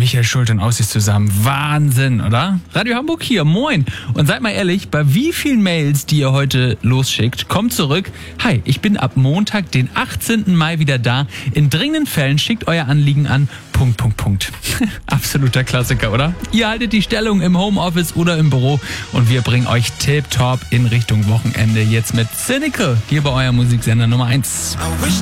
Michael Schulte und Aussies zusammen. Wahnsinn, oder? Radio Hamburg hier, moin. Und seid mal ehrlich, bei wie vielen Mails, die ihr heute losschickt, kommt zurück: Hi, ich bin ab Montag, den 18. Mai wieder da. In dringenden Fällen schickt euer Anliegen an ... Absoluter Klassiker, oder? Ihr haltet die Stellung im Homeoffice oder im Büro und wir bringen euch tipptopp in Richtung Wochenende. Jetzt mit Cynical hier bei eurem Musiksender Nummer 1.